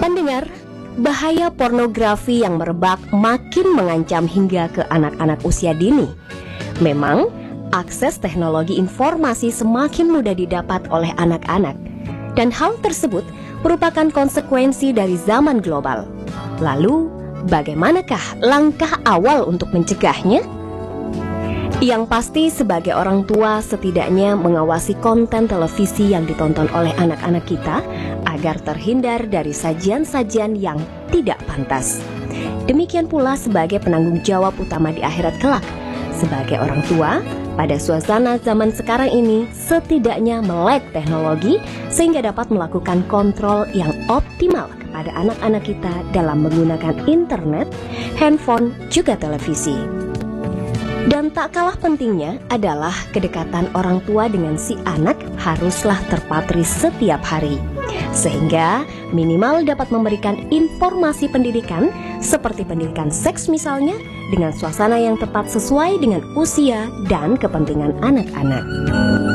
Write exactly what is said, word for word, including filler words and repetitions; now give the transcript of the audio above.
Pendengar, bahaya pornografi yang merebak makin mengancam hingga ke anak-anak usia dini. Memang, akses teknologi informasi semakin mudah didapat oleh anak-anak, dan hal tersebut merupakan konsekuensi dari zaman global. Lalu, bagaimanakah langkah awal untuk mencegahnya? Yang pasti sebagai orang tua setidaknya mengawasi konten televisi yang ditonton oleh anak-anak kita agar terhindar dari sajian-sajian yang tidak pantas. Demikian pula sebagai penanggung jawab utama di akhirat kelak. Sebagai orang tua, pada suasana zaman sekarang ini setidaknya melek teknologi sehingga dapat melakukan kontrol yang optimal kepada anak-anak kita dalam menggunakan internet, handphone, juga televisi. Dan tak kalah pentingnya adalah kedekatan orang tua dengan si anak haruslah terpatri setiap hari, sehingga minimal dapat memberikan informasi pendidikan seperti pendidikan seks misalnya, dengan suasana yang tepat sesuai dengan usia dan kepentingan anak-anak.